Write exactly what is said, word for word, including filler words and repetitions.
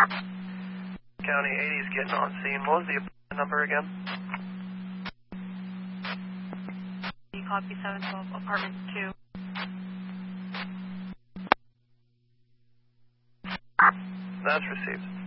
County eighty is getting on scene. What was the apartment number again? Copy seven twelve, apartment two. That's received.